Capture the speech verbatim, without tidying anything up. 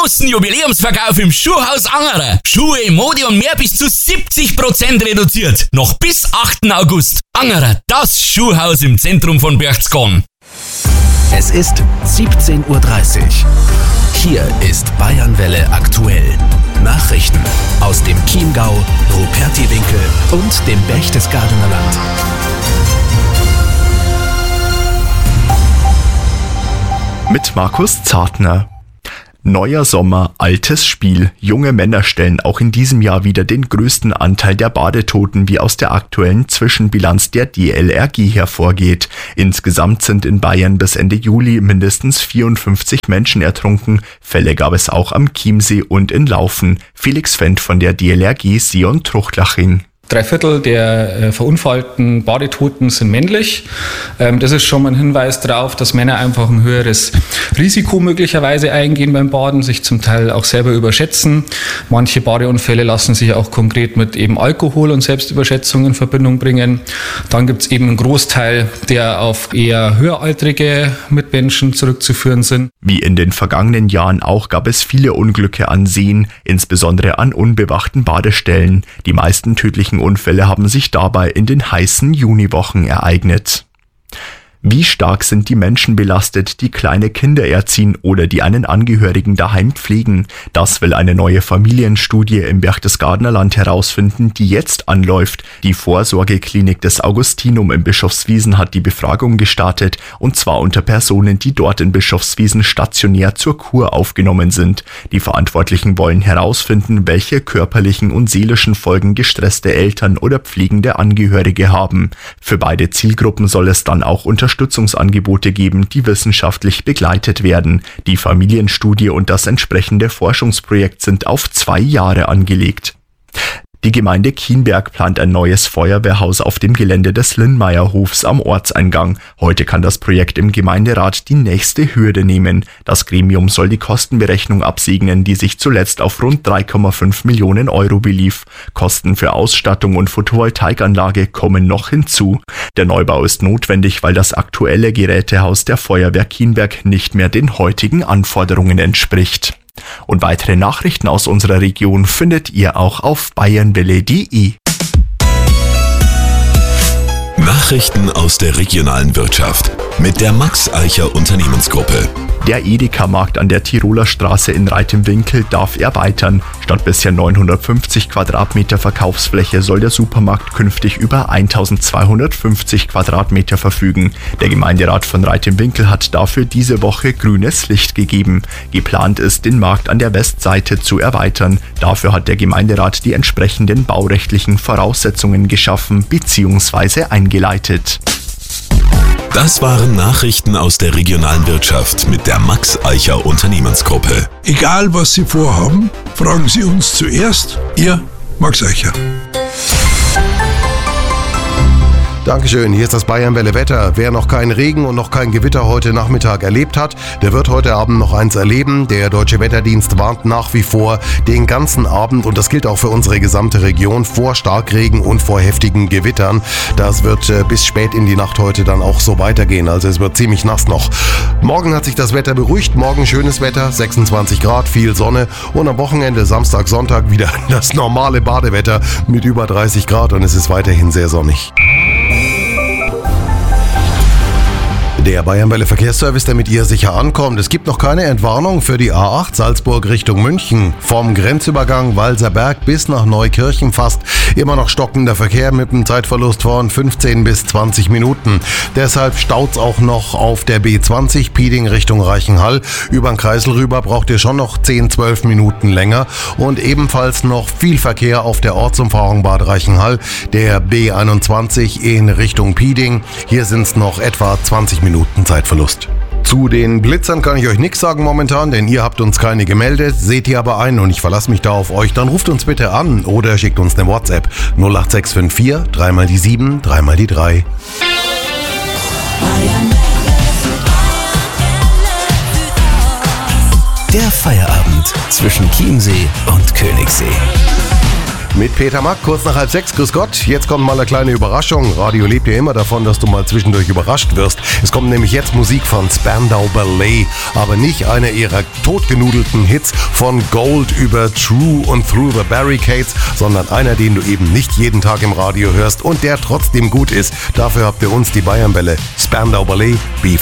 großen Jubiläumsverkauf im Schuhhaus Angerer. Schuhe, Mode und mehr bis zu siebzig Prozent reduziert. Noch bis achten August. Angerer, das Schuhhaus im Zentrum von Berchtesgaden. Es ist siebzehn Uhr dreißig. Hier ist Bayernwelle aktuell. Nachrichten aus dem Chiemgau, Rupertiwinkel und dem Berchtesgadener Land. Mit Markus Zartner. Neuer Sommer, altes Spiel. Junge Männer stellen auch in diesem Jahr wieder den größten Anteil der Badetoten, wie aus der aktuellen Zwischenbilanz der D L R G hervorgeht. Insgesamt sind in Bayern bis Ende Juli mindestens vierundfünfzig Menschen ertrunken. Fälle gab es auch am Chiemsee und in Laufen. Felix Fendt von der D L R G Sion Truchlaching. Drei Viertel der äh, verunfallten Badetoten sind männlich. Ähm, das ist schon mal ein Hinweis darauf, dass Männer einfach ein höheres Risiko möglicherweise eingehen beim Baden, sich zum Teil auch selber überschätzen. Manche Badeunfälle lassen sich auch konkret mit eben Alkohol und Selbstüberschätzung in Verbindung bringen. Dann gibt es eben einen Großteil, der auf eher höheraltrige Mitmenschen zurückzuführen sind. Wie in den vergangenen Jahren auch gab es viele Unglücke an Seen, insbesondere an unbewachten Badestellen. Die meisten tödlichen Unfälle haben sich dabei in den heißen Juniwochen ereignet. Wie stark sind die Menschen belastet, die kleine Kinder erziehen oder die einen Angehörigen daheim pflegen? Das will eine neue Familienstudie im Berchtesgadener Land herausfinden, die jetzt anläuft. Die Vorsorgeklinik des Augustinum in Bischofswiesen hat die Befragung gestartet, und zwar unter Personen, die dort in Bischofswiesen stationär zur Kur aufgenommen sind. Die Verantwortlichen wollen herausfinden, welche körperlichen und seelischen Folgen gestresste Eltern oder pflegende Angehörige haben. Für beide Zielgruppen soll es dann auch unter Unterstützungsangebote geben, die wissenschaftlich begleitet werden. Die Familienstudie und das entsprechende Forschungsprojekt sind auf zwei Jahre angelegt. Die Gemeinde Kienberg plant ein neues Feuerwehrhaus auf dem Gelände des Linnmeierhofs am Ortseingang. Heute kann das Projekt im Gemeinderat die nächste Hürde nehmen. Das Gremium soll die Kostenberechnung absegnen, die sich zuletzt auf rund drei Komma fünf Millionen Euro belief. Kosten für Ausstattung und Photovoltaikanlage kommen noch hinzu. Der Neubau ist notwendig, weil das aktuelle Gerätehaus der Feuerwehr Kienberg nicht mehr den heutigen Anforderungen entspricht. Und weitere Nachrichten aus unserer Region findet ihr auch auf bayernwelle punkt de. Nachrichten aus der regionalen Wirtschaft mit der Max Eicher Unternehmensgruppe. Der Edeka-Markt an der Tiroler Straße in Reitenwinkel darf erweitern. Statt bisher neunhundertfünfzig Quadratmeter Verkaufsfläche soll der Supermarkt künftig über eintausendzweihundertfünfzig Quadratmeter verfügen. Der Gemeinderat von Reitenwinkel hat dafür diese Woche grünes Licht gegeben. Geplant ist, den Markt an der Westseite zu erweitern. Dafür hat der Gemeinderat die entsprechenden baurechtlichen Voraussetzungen geschaffen bzw. eingeleitet. Das waren Nachrichten aus der regionalen Wirtschaft mit der Max Eicher Unternehmensgruppe. Egal was Sie vorhaben, fragen Sie uns zuerst. Ihr Max Eicher. Dankeschön, hier ist das Bayernwelle Wetter. Wer noch keinen Regen und noch kein Gewitter heute Nachmittag erlebt hat, der wird heute Abend noch eins erleben. Der Deutsche Wetterdienst warnt nach wie vor den ganzen Abend, und das gilt auch für unsere gesamte Region, vor Starkregen und vor heftigen Gewittern. Das wird äh, bis spät in die Nacht heute dann auch so weitergehen, also es wird ziemlich nass noch. Morgen hat sich das Wetter beruhigt, morgen schönes Wetter, sechsundzwanzig Grad, viel Sonne, und am Wochenende, Samstag, Sonntag wieder das normale Badewetter mit über dreißig Grad, und es ist weiterhin sehr sonnig. Der Bayernwelle Verkehrsservice, der mit ihr sicher ankommt. Es gibt noch keine Entwarnung für die A acht Salzburg Richtung München. Vom Grenzübergang Walserberg bis nach Neukirchen fast immer noch stockender Verkehr mit einem Zeitverlust von fünfzehn bis zwanzig Minuten. Deshalb staut's auch noch auf der B zwanzig Pieding Richtung Reichenhall. Über den Kreisel rüber braucht ihr schon noch zehn, zwölf Minuten länger. Und ebenfalls noch viel Verkehr auf der Ortsumfahrung Bad Reichenhall, der B einundzwanzig in Richtung Pieding. Hier sind's noch etwa zwanzig Minuten. Minuten Zeitverlust. Zu den Blitzern kann ich euch nichts sagen momentan, denn ihr habt uns keine gemeldet, seht ihr aber ein, und ich verlasse mich da auf euch. Dann ruft uns bitte an oder schickt uns eine WhatsApp null acht sechs fünf vier, drei mal die sieben, drei mal die drei. Der Feierabend zwischen Chiemsee und Königssee. mit Peter Mack, kurz nach halb sechs. Grüß Gott, jetzt kommt mal eine kleine Überraschung. Radio lebt ja immer davon, dass du mal zwischendurch überrascht wirst. Es kommt nämlich jetzt Musik von Spandau Ballet, aber nicht einer ihrer totgenudelten Hits von Gold über True und Through the Barricades, sondern einer, den du eben nicht jeden Tag im Radio hörst und der trotzdem gut ist. Dafür habt ihr uns die Bayernwelle. Spandau Ballet, Be